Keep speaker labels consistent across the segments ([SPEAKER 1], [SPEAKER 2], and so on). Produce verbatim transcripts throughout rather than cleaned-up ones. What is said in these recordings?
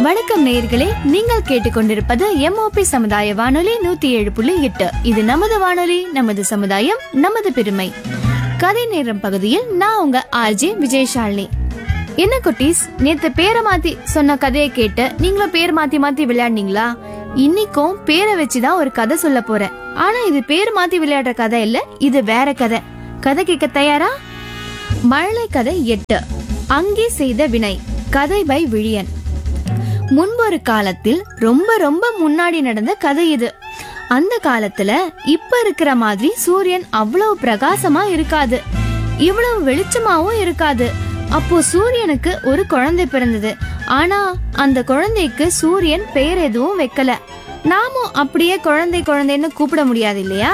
[SPEAKER 1] வணக்கம் நேயர்களே, நீங்கள் கேட்டுக்கொண்டிருப்பது எம்ஓபி சமுதாய வானொலி நூத்தி ஏழு புள்ளி எட்டு. இது நமது வானொலி, நமது சமுதாயம், நமது பெருமை. கதை நேரம் பகுதியில் நான் உங்க ஆர்ஜே விஜயசாலினி. என்ன குட்டீஸ், நேத்து பேரை மாத்தி சொன்ன கதையை கேட்டு நீங்களும் பேர் மாத்தி மாத்தி விளையாடுனீங்களா? இன்னைக்கும் பேரை வச்சுதான் ஒரு கதை சொல்ல போறேன். ஆனா இது பேர் மாத்தி விளையாடுற கதை இல்ல, இது வேற கதை. கதை கேட்க தயாரா? மழலை கதை எட்டு, அங்கே செய்த வினை. கதை பை விழியன். முன்பொரு காலத்தில், ரொம்ப ரொம்ப முன்னாடி நடந்த கதை இது. அந்த காலத்துல இப்ப இருக்கிற மாதிரி சூரியன் அவ்வளவு பிரகாசமா இருக்காது, இவ்வளவு வெளிச்சமாவும் இருக்காது. அப்போ சூரியனுக்கு ஒரு குழந்தை பிறந்தது. ஆனா அந்த குழந்தைக்கு சூரியன் பெயர் எதுவும் வைக்கல. நாமும் அப்படியே குழந்தை குழந்தைன்னு கூப்பிட முடியாது இல்லையா?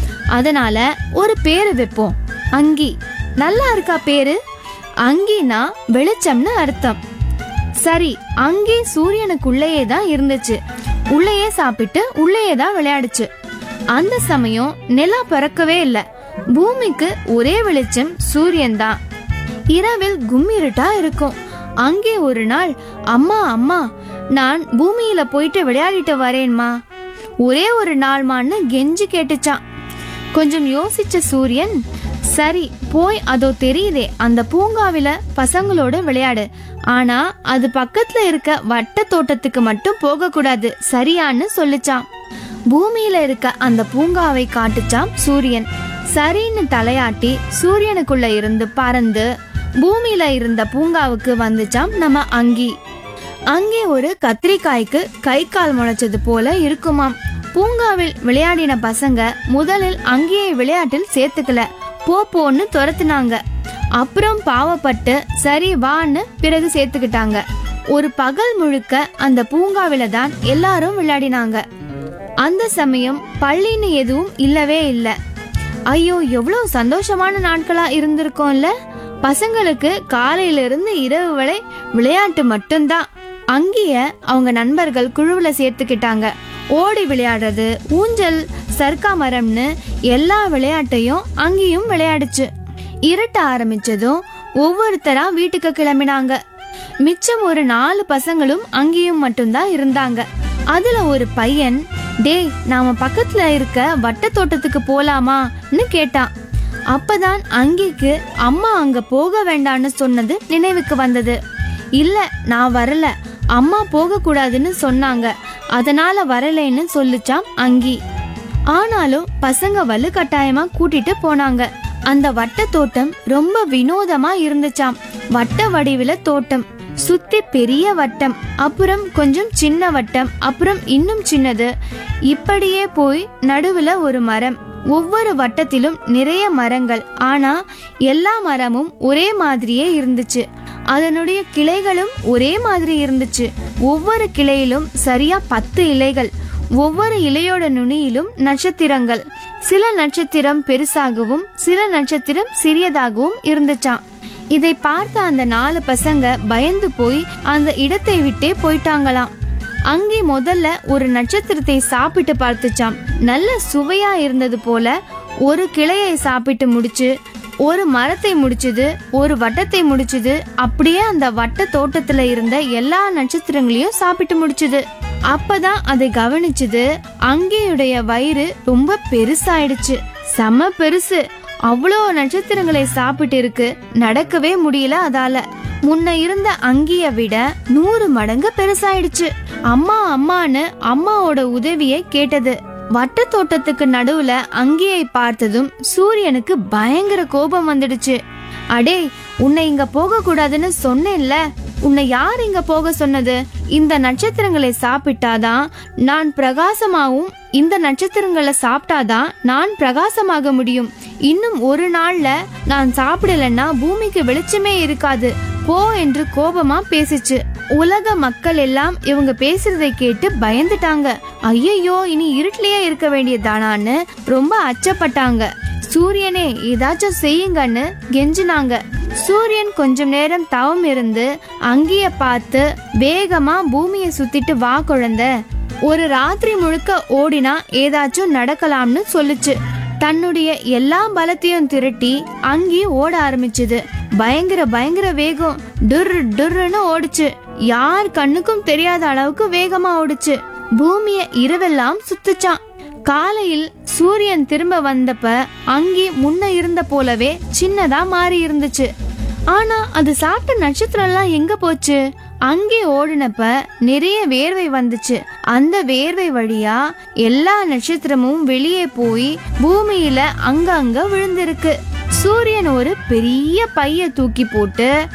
[SPEAKER 1] அதனால ஒரு பேரு வைப்போம். அங்கி. நல்லா இருக்கா பேரு? அங்கினா வெளிச்சம்னு அர்த்தம். சரி, அங்கே சூரியனுக்குள்ளேயே தான் இருந்துச்சு. உள்ளேயே சாப்பிட்டு உள்ளேயே தான் விளையாடுச்சு. அந்த சமயம் நிலா பறக்கவே இல்ல. பூமிக்கு ஒரே வெளிச்சம் சூரியன் தான். இரவில் கும்மிருட்டா இருக்கும். அங்கே ஒரு நாள், அம்மா அம்மா நான் பூமியில போயிட்டு விளையாடிட்டு வரேன்மா, ஒரே ஒரு நாள்மான்னு கெஞ்சி கேட்டுச்சான். கொஞ்சம் யோசிச்ச சூரியன், சரி போய் அதோ தெரியுதே அந்த பூங்காவில பசங்களோட விளையாடு. ஆனா அது பக்கத்துல இருக்க வட்ட தோட்டத்துக்கு மட்டும் போக கூடாது, சரியான்னு சொல்லிச்சான். பூமியில இருக்க அந்த பூங்காவை காட்டுச்சாம் சூரியன். சரின்னு தலையாட்டி சூரியனுக்குள்ள இருந்து பறந்து பூமியில இருந்த பூங்காவுக்கு வந்துச்சாம் நம்ம அங்கி. அங்கே ஒரு கத்திரிக்காய்க்கு கை கால் முளைச்சது போல இருக்குமாம். பூங்காவில் விளையாடின பசங்க முதலில் அங்கேயே விளையாட்டில் சேர்த்துக்கல, போ போன்னு துரத்துனாங்க. அப்புறம் பாவப்பட்டு சரி வான்னு பிறகு சேர்த்துக்கிட்டாங்க. ஒரு பகல் முழுக்க அந்த பூங்காவில தான் எல்லாரும் விளையாடினாங்க. அந்த சமயம் பள்ளின்னு எதுவும் இல்லவே இல்லை. ஐயோ, எவ்வளவு சந்தோஷமான நாட்களா இருந்திருக்கோம்ல. பசங்களுக்கு காலையில இருந்து இரவு வரை விளையாட்டு மட்டும்தான். அங்கேய அவங்க நண்பர்கள் குழுவுல சேர்த்துக்கிட்டாங்க. ஓடி விளையாடுறது, ஊஞ்சல், சர்க்கா மரம்னு எல்லா விளையாட்டையும் அங்கேயும் விளையாடுச்சு. இருட்ட ஆரம்பிச்சதும் ஒவ்வொருத்தரா வீட்டுக்கு கிளம்பினாங்க. மிச்சம் ஒரு நாலு பசங்களும் அங்கேயும் மட்டும்தான் இருந்தாங்க. அதுல ஒரு பையன், டேய் நாம பக்கத்துல இருக்க வட்ட தோட்டத்துக்கு போலாமான்னு கேட்டான். அப்பதான் அங்கேக்கு அம்மா அங்க போக வேண்டான்னு சொன்னது நினைவுக்கு வந்தது. இல்ல நான் வரல, அம்மா போக கூடாதுன்னு சொன்னாங்க, அதனால வரலைன்னு சொல்லிச்சாம் அங்கி. ஆனாலும் பசங்க வலு கட்டாயமா கூட்டிட்டு போனாங்க. அந்த வட்ட தோட்டம் ரொம்ப வினோதமா இருந்துச்சாம். வட்ட வடிவில தோட்டம், சுத்தி பெரிய வட்டம், அப்புறம் கொஞ்சம் சின்ன வட்டம், அப்புறம் இன்னும் சின்னது. இப்படியே போய் நடுவுல ஒரு மரம். ஒவ்வொரு வட்டத்திலும் நிறைய மரங்கள். ஆனா எல்லா மரமும் ஒரே மாதிரியே இருந்துச்சு. அதனுடைய கிளைகளும் ஒரே மாதிரி இருந்துச்சு. ஒவ்வொரு கிளையிலும் சரியா பத்து இலைகள். ஒவ்வொரு இலையோட நுனியிலும் நட்சத்திரங்கள். சில நட்சத்திரம் பெருசாகவும் சில நட்சத்திரம் சிறியதாகவும் இருந்துச்சாம். இதை பார்த்த அந்த நாலு பசங்க பயந்து போய் அந்த இடத்தை விட்டே போயிட்டாங்களாம். அங்கே முதல்ல ஒரு நட்சத்திரத்தை சாப்பிட்டு பார்த்துச்சாம். நல்ல சுவையா இருந்தது போல ஒரு கிளையை சாப்பிட்டு முடிச்சு, ஒரு மரத்தை முடிச்சது, ஒரு வட்டத்தை முடிச்சது. அப்படியே அந்த வட்ட தோட்டத்துல இருந்த எல்லா நட்சத்திரங்களையும் சாப்பிட்டு முடிச்சது. அப்பதான் அதை கவனிச்சது, அங்கேயுடைய வயிறு ரொம்ப பெருசாயிடுச்சு. செம பெருசு. அவ்வளோ நட்சத்திரங்களை சாப்பிட்டு இருக்கு, நடக்கவே முடியல. அதால முன்ன இருந்த அங்கிய விட நூறு மடங்கு பெருசாயிடுச்சு. அம்மா அம்மான்னு அம்மாவோட உதவியை கேட்டது. வட்ட தோட்டத்துக்கு நடுவுல அங்கியை பார்த்ததும் சூரியனுக்கு பயங்கர கோபம் வந்துடுச்சு. அடே, உன்னை இங்க போக கூடாதுன்னு சொன்னேன்ல, உன்னை யார் இங்க போக சொன்னது? இந்த நட்சத்திரங்களை சாப்பிட்டாதான் நான் பிரகாசமாவும், இந்த நட்சத்திரங்களை சாப்பிட்டாதான் நான் பிரகாசமாக முடியும். இன்னும் ஒரு நாள்ல நான் சாப்பிடலன்னா பூமிக்கு வெளிச்சமே இருக்காது, போ என்று கோபமா பேசிச்சு. உலக மக்கள் எல்லாம் இவங்க பேசுறதை கேட்டு பயந்துட்டாங்க. ஐயோ, இனி இருட்டிலேயே இருக்க வேண்டியதானான்னு ரொம்ப அச்சப்பட்டாங்க. சூரியனே ஏதாச்சும் செய்யுங்கன்னு கெஞ்சினாங்க. சூரியன் கொஞ்சம் நேரம் தவம் இருந்து அங்கேய பார்த்து வேகமா பூமியை சுத்திட்டு வா குழந்தை, ஒரு ராத்திரி முழுக்க ஓடினா ஏதாச்சும் நடக்கலாம்னு சொல்லுச்சு. தன்னுடைய எல்லா பலத்தையும் திரட்டி அங்கே ஓட ஆரம்பிச்சது. பயங்கர பயங்கர வேகம், டுர் டுர்ன்னு ஓடுச்சு. யார் கண்ணுக்கும் தெரியாத அளவுக்கு வேகமா ஓடுச்சு. பூமிய இரவெல்லாம் சுத்துச்சான். காலையில் சூரியன் திரும்ப வந்தப்ப அங்கே முன்ன இருந்த போலவே சின்னதா மாறி இருந்துச்சு. ஆனா அது சாப்பிட்ட நட்சத்திரம் எல்லாம் எங்க போச்சு? அங்கே ஓடினப்ப நிறைய வேர்வை வந்துச்சு. அந்த வேர்வை வழியா எல்லா நட்சத்திரமும் வெளியே போய் பூமியில அங்க அங்க விழுந்திருக்கு. சூரியன் ஒரு பெரிய பைய தூக்கி போட்டு